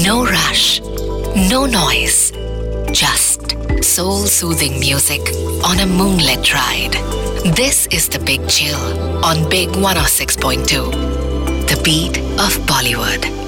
No rush, no noise, just soul-soothing music on a moonlit ride. This is The Big Chill on Big 106.2, the beat of Bollywood.